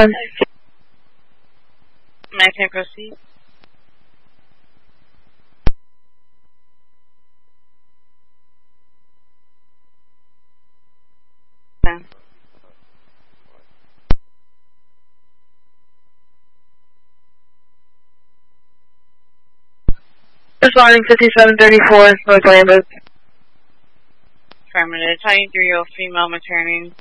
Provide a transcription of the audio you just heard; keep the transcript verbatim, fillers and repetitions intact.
May I proceed? Okay. Responding fifty-seven thirty-four, North Lambeth. Affirmative. Twenty-three-year-old female returning